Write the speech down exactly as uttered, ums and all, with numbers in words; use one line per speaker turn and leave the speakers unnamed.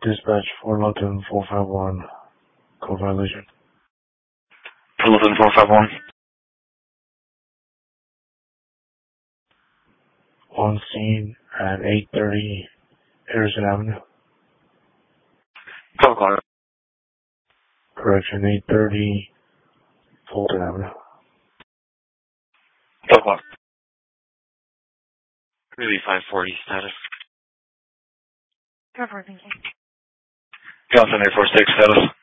Dispatch for London four five one, code violation.
For London four five one.
On scene at eight thirty Harrison Avenue.
twelve o'clock.
Correction, eight thirty Fulton Avenue.
twelve o'clock. Really five forty status.
Trevor, thank you.
Johnson Air Force six status.